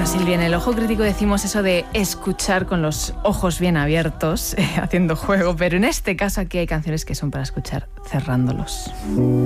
Silvia, en el Ojo Crítico decimos eso de escuchar con los ojos bien abiertos, haciendo juego, pero en este caso aquí hay canciones que son para escuchar cerrándolos.